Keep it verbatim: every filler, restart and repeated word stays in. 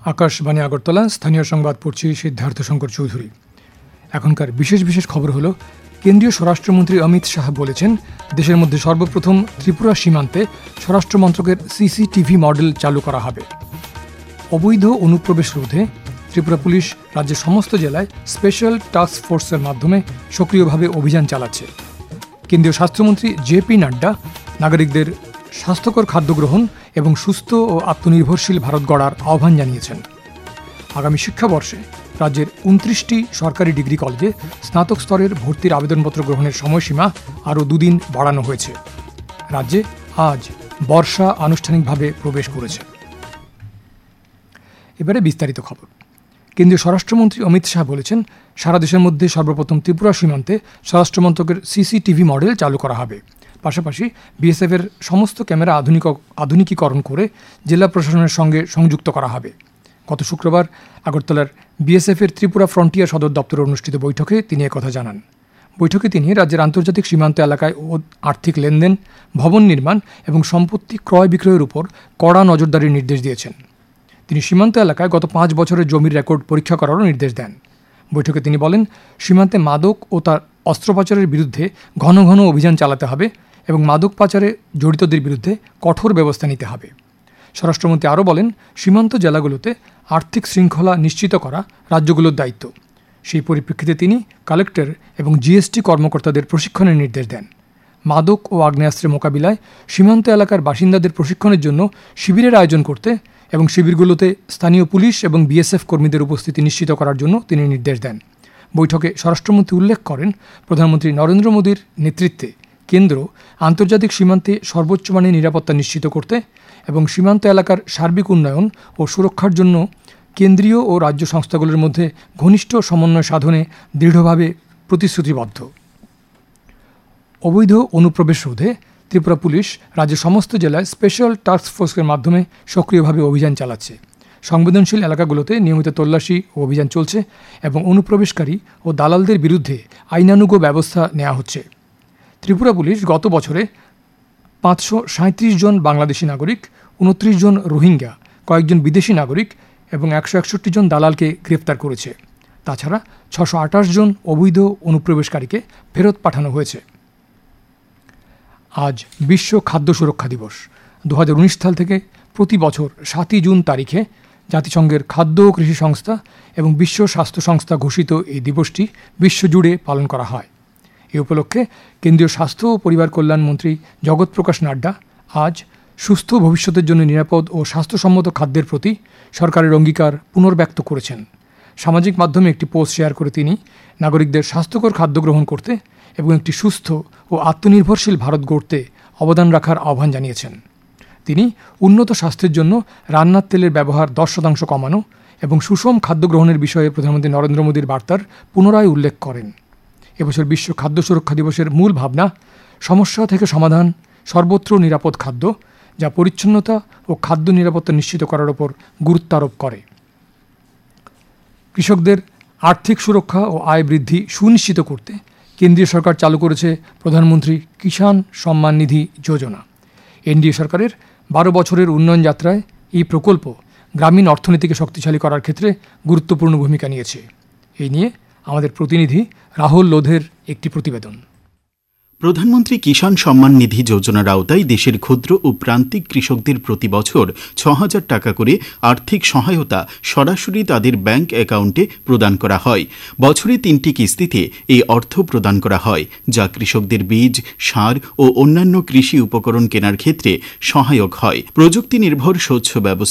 আকাশবাণী আগরতলা, স্থানীয় সংবাদ পড়ছি সিদ্ধার্থ শঙ্কর চৌধুরী। এখনকার বিশেষ বিশেষ খবর হলো, কেন্দ্রীয় স্বরাষ্ট্রমন্ত্রী অমিত শাহ বলেছেন, দেশের মধ্যে সর্বপ্রথম ত্রিপুরা সীমান্তে স্বরাষ্ট্র মন্ত্রকের সিসিটিভি মডেল চালু করা হবে। অবৈধ অনুপ্রবেশ রোধে ত্রিপুরা পুলিশ রাজ্যের সমস্ত জেলায় স্পেশাল টাস্ক ফোর্সের মাধ্যমে সক্রিয়ভাবে অভিযান চালাচ্ছে। কেন্দ্রীয় স্বাস্থ্যমন্ত্রী জে পি নাড্ডা নাগরিকদের স্বাস্থ্যকর খাদ্য গ্রহণ এবং সুস্থ ও আত্মনির্ভরশীল ভারত গড়ার আহ্বান জানিয়েছেন। আগামী শিক্ষাবর্ষে রাজ্যের উনত্রিশটি সরকারি ডিগ্রি কলেজে স্নাতক স্তরের ভর্তির আবেদনপত্র গ্রহণের সময়সীমা আরও দুদিন বাড়ানো হয়েছে। রাজ্যে আজ বর্ষা আনুষ্ঠানিকভাবে প্রবেশ করেছে। এবারে বিস্তারিত খবর। কেন্দ্রীয় স্বরাষ্ট্রমন্ত্রী অমিত শাহ বলেছেন, সারা দেশের মধ্যে সর্বপ্রথম ত্রিপুরা সীমান্তে স্বরাষ্ট্র মন্ত্রকের সিসিটিভি মডেল চালু করা হবে। পাশাপাশি বিএসএফের সমস্ত ক্যামেরা আধুনিক আধুনিকীকরণ করে জেলা প্রশাসনের সঙ্গে সংযুক্ত করা হবে। গত শুক্রবার আগরতলার বিএসএফের ত্রিপুরা ফ্রন্টিয়ার সদর দপ্তরে অনুষ্ঠিত বৈঠকে তিনি একথা জানান। বৈঠকে তিনি রাজ্যের আন্তর্জাতিক সীমান্ত এলাকায় আর্থিক লেনদেন, ভবন নির্মাণ এবং সম্পত্তি ক্রয় বিক্রয়ের উপর কড়া নজরদারির নির্দেশ দিয়েছেন। তিনি সীমান্ত এলাকায় গত পাঁচ বছরের জমির রেকর্ড পরীক্ষা করারও নির্দেশ দেন। বৈঠকে তিনি বলেন, সীমান্তে মাদক ও তার অস্ত্র পাচারের বিরুদ্ধে ঘন ঘন অভিযান চালাতে হবে এবং মাদক পাচারে জড়িতদের বিরুদ্ধে কঠোর ব্যবস্থা নিতে হবে। স্বরাষ্ট্রমন্ত্রী আরও বলেন, সীমান্ত জেলাগুলোতে আর্থিক শৃঙ্খলা নিশ্চিত করা রাজ্যগুলোর দায়িত্ব। সেই পরিপ্রেক্ষিতে তিনি কালেক্টর এবং জিএসটি কর্মকর্তাদের প্রশিক্ষণের নির্দেশ দেন। মাদক ও আগ্নেয়াস্ত্রের মোকাবিলায় সীমান্ত এলাকার বাসিন্দাদের প্রশিক্ষণের জন্য শিবিরের আয়োজন করতে এবং শিবিরগুলোতে স্থানীয় পুলিশ এবং বিএসএফ কর্মীদের উপস্থিতি নিশ্চিত করার জন্য তিনি নির্দেশ দেন। বৈঠকে স্বরাষ্ট্রমন্ত্রী উল্লেখ করেন, প্রধানমন্ত্রী নরেন্দ্র মোদীর নেতৃত্বে কেন্দ্র আন্তর্জাতিক সীমান্তে সর্বোচ্চ মানের নিরাপত্তা নিশ্চিত করতে এবং সীমান্ত এলাকার সার্বিক উন্নয়ন ও সুরক্ষার জন্য কেন্দ্রীয় ও রাজ্য সংস্থাগুলোর মধ্যে ঘনিষ্ঠ সমন্বয় সাধনে দৃঢ়ভাবে প্রতিশ্রুতিবদ্ধ। অবৈধ অনুপ্রবেশ রোধে ত্রিপুরা পুলিশ রাজ্যের সমস্ত জেলায় স্পেশাল টাস্ক ফোর্সের মাধ্যমে সক্রিয়ভাবে অভিযান চালাচ্ছে। সংবেদনশীল এলাকাগুলোতে নিয়মিত তল্লাশি ও অভিযান চলছে এবং অনুপ্রবেশকারী ও দালালদের বিরুদ্ধে আইনানুগ ব্যবস্থা নেওয়া হচ্ছে। ত্রিপুরা পুলিশ গত বছরে পাঁচশো সাঁত্রিশ জন বাংলাদেশি নাগরিক, উনত্রিশ জন রোহিঙ্গা, কয়েকজন বিদেশি নাগরিক এবং একশো একষট্টি জন দালালকে গ্রেপ্তার করেছে। তাছাড়া ছশো আঠাশ জন অবৈধ অনুপ্রবেশকারীকে ফেরত পাঠানো হয়েছে। আজ বিশ্ব খাদ্য সুরক্ষা দিবস। দু হাজার উনিশ সাল থেকে প্রতি বছর সাতই জুন তারিখে জাতিসংঘের খাদ্য ও কৃষি সংস্থা এবং বিশ্ব স্বাস্থ্য সংস্থা ঘোষিত এই দিবসটি বিশ্বজুড়ে পালন করা হয়। এ উপলক্ষে কেন্দ্রীয় স্বাস্থ্য ও পরিবার কল্যাণ মন্ত্রী জগৎ প্রকাশ নাড্ডা আজ সুস্থ ভবিষ্যতের জন্য নিরাপদ ও স্বাস্থ্যসম্মত খাদ্যের প্রতি সরকারের অঙ্গীকার পুনর্ব্যক্ত করেছেন। সামাজিক মাধ্যমে একটি পোস্ট শেয়ার করে তিনি নাগরিকদের স্বাস্থ্যকর খাদ্য গ্রহণ করতে এবং একটি সুস্থ ও আত্মনির্ভরশীল ভারত গড়তে অবদান রাখার আহ্বান জানিয়েছেন। তিনি উন্নত স্বাস্থ্যের জন্য রান্নার তেলের ব্যবহার দশ শতাংশ কমানো এবং সুষম খাদ্য গ্রহণের বিষয়ে প্রধানমন্ত্রী নরেন্দ্র মোদীর বার্তার পুনরায় উল্লেখ করেন। এবছর বিশ্ব খাদ্য সুরক্ষা দিবসের মূল ভাবনা সমস্যা থেকে সমাধান, সর্বত্র নিরাপদ খাদ্য, যা পরিচ্ছন্নতা ও খাদ্য নিরাপত্তা নিশ্চিত করার উপর গুরুত্ব আরোপ করে। কৃষকদের আর্থিক সুরক্ষা ও আয় বৃদ্ধি সুনিশ্চিত করতে কেন্দ্রীয় সরকার চালু করেছে প্রধানমন্ত্রী কিষাণ সম্মান নিধি যোজনা। এনডিএ সরকারের বারো বছরের উন্নয়ন যাত্রায় এই প্রকল্প গ্রামীণ অর্থনীতিকে শক্তিশালী করার ক্ষেত্রে গুরুত্বপূর্ণ ভূমিকা নিয়েছে। এই নিয়ে আমাদের প্রতিনিধি রাহুল লোধের একটি প্রতিবেদন। প্রধানমন্ত্রী কিষাণ সম্মান নিধি যোজনার আওতায় দেশের ক্ষুদ্র ও প্রান্তিক কৃষকদের প্রতি বছর ছ হাজার টাকা করে আর্থিক সহায়তা সরাসরি তাদের ব্যাংক অ্যাকাউন্টে প্রদান করা হয়। বছরে তিনটি কিস্তিতে এই অর্থ প্রদান করা হয়, যা কৃষকদের বীজ, সার ও অন্যান্য কৃষি উপকরণ কেনার ক্ষেত্রে সহায়ক হয়। প্রযুক্তি নির্ভর স্বচ্ছ ব্যবস্থা